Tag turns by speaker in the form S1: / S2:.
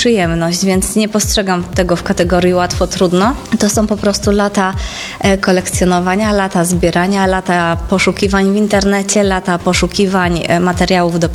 S1: przyjemność, więc nie postrzegam tego w kategorii łatwo, trudno. To są po prostu lata kolekcjonowania, lata zbierania, lata poszukiwań w internecie, lata poszukiwań materiałów do